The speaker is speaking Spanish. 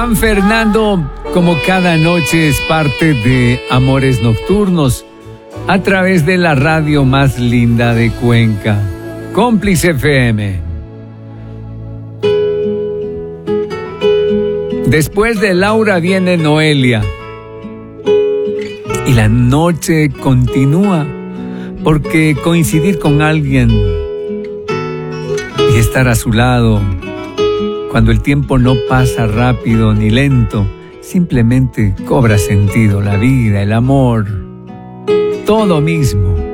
Juan Fernando, como cada noche, es parte de Amores Nocturnos a través de la radio más linda de Cuenca, Cómplice FM. Después de Laura viene Noelia y la noche continúa, porque coincidir con alguien y estar a su lado cuando el tiempo no pasa rápido ni lento, simplemente cobra sentido la vida, el amor, todo mismo.